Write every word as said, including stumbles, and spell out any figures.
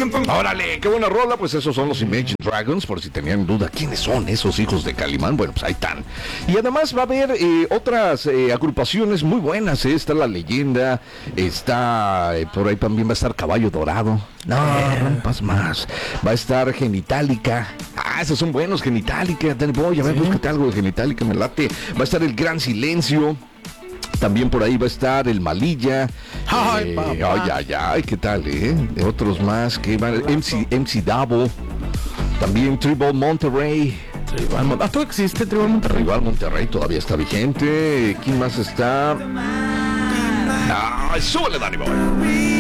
Órale, qué buena rola. Pues esos son los Imagine Dragons, por si tenían duda quiénes son esos hijos de Calimán. Bueno, pues ahí están. Y además va a haber eh, otras eh, agrupaciones muy buenas, ¿eh? Está La Leyenda, está eh, por ahí también va a estar Caballo Dorado. No, rompas más. Va a estar Genitalica. Ah, esos son buenos, Genitalica. Voy a ver, sí. Búscate algo de Genitalica, me late. Va a estar El Gran Silencio. También por ahí va a estar El Malilla. Ay, eh, ay, ay, ay, ¿qué tal, eh? De otros más que van. M C, M C Davo. También Tribal Monterrey. Tribal Monterrey. ¿Esto existe, Tribal Monterrey? Tribal Monterrey todavía está vigente. ¿Quién más está? Ah, súbele, Dani Boy.